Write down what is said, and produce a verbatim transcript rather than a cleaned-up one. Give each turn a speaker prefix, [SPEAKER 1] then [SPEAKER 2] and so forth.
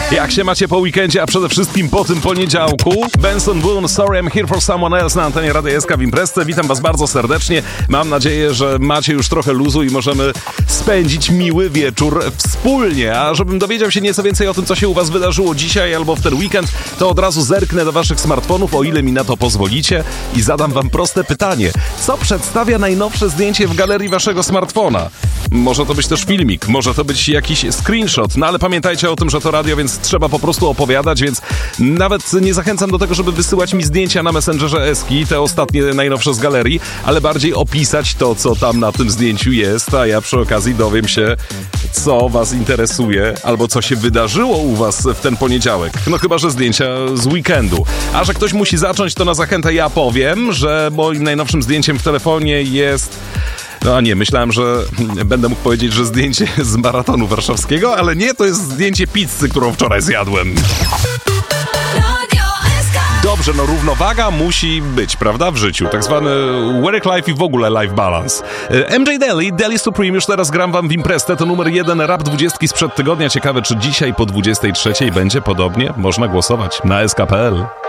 [SPEAKER 1] Jak się macie po weekendzie, a przede wszystkim po tym poniedziałku? Benson Boone, Sorry I'm Here for Someone Else na antenie Radia S K w Imprezce. Witam was bardzo serdecznie. Mam nadzieję, że macie już trochę luzu i możemy spędzić miły wieczór wspólnie. A żebym dowiedział się nieco więcej o tym, co się u was wydarzyło dzisiaj albo w ten weekend, to od razu zerknę do waszych smartfonów, o ile mi na to pozwolicie, i zadam wam proste pytanie. Co przedstawia najnowsze zdjęcie w galerii waszego smartfona? Może to być też filmik, może to być jakiś screenshot, no ale pamiętajcie o tym, że to radio, więc trzeba po prostu opowiadać, więc nawet nie zachęcam do tego, żeby wysyłać mi zdjęcia na Messengerze Eski, te ostatnie, najnowsze z galerii, ale bardziej opisać to, co tam na tym zdjęciu jest, a ja przy okazji dowiem się, co was interesuje, albo co się wydarzyło u was w ten poniedziałek. No chyba, że zdjęcia z weekendu. A że ktoś musi zacząć, to na zachętę ja powiem, że moim najnowszym zdjęciem w telefonie jest... No a nie, myślałem, że będę mógł powiedzieć, że zdjęcie z maratonu warszawskiego, ale nie, to jest zdjęcie pizzy, którą wczoraj zjadłem. Dobrze, no równowaga musi być, prawda, w życiu. Tak zwany work life i w ogóle life balance. M J Daly, Daly Supreme, już teraz gram wam w Imprezce, to numer jeden rap dwudziestki sprzed tygodnia. Ciekawe, czy dzisiaj po dwudziestej trzeciej będzie podobnie? Można głosować na S K kropka P L.